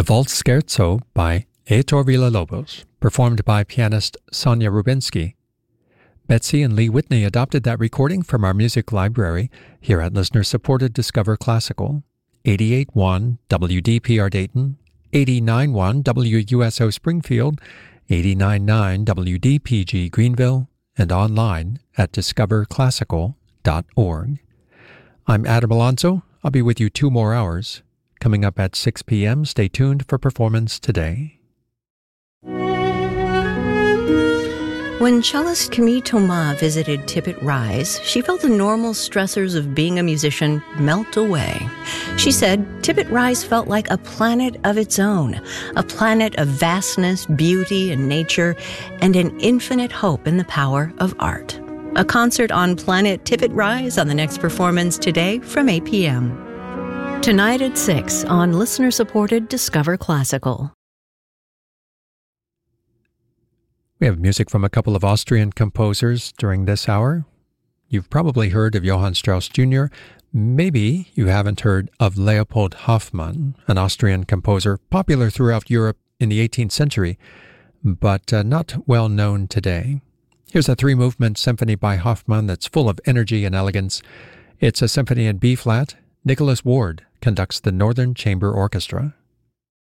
The Waltz Scherzo by Heitor Villa-Lobos, performed by pianist Sonia Rubinsky. Betsy and Lee Whitney adopted that recording from our music library here at listener-supported Discover Classical, 88.1 WDPR Dayton, 89.1 WUSO Springfield, 89.9 WDPG Greenville, and online at discoverclassical.org. I'm Adam Alonso. I'll be with you 2 more hours. Coming up at 6 p.m., stay tuned for Performance Today. When cellist Camille Thomas visited Tippett Rise, she felt the normal stressors of being a musician melt away. She said Tippett Rise felt like a planet of its own, a planet of vastness, beauty, and nature, and an infinite hope in the power of art. A concert on Planet Tippett Rise on the next Performance Today from 8 p.m. Tonight at 6 on listener-supported Discover Classical. We have music from a couple of Austrian composers during this hour. You've probably heard of Johann Strauss Jr. Maybe you haven't heard of Leopold Hoffmann, an Austrian composer popular throughout Europe in the 18th century, but not well known today. Here's a 3-movement symphony by Hoffmann that's full of energy and elegance. It's a symphony in B-flat. Nicholas Ward conducts the Northern Chamber Orchestra.